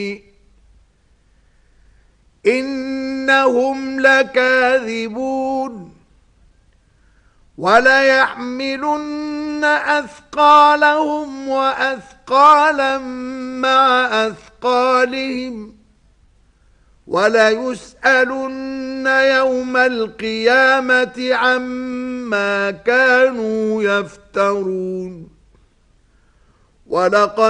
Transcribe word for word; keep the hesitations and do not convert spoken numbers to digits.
إنهم لكاذبون وليحملن أثقالهم وأثقالا مع أثقالهم وليسألن يوم القيامة عما كانوا يفترون ولقد